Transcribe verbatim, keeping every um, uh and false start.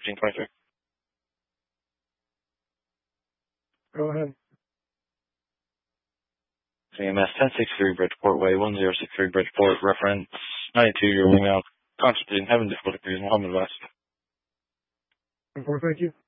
fifteen twenty-three. Go ahead. C M S ten sixty-three Bridgeport Way, one zero six three Bridgeport, reference ninety-two, your email, constituting having difficulty using Muhammad West. Thank you.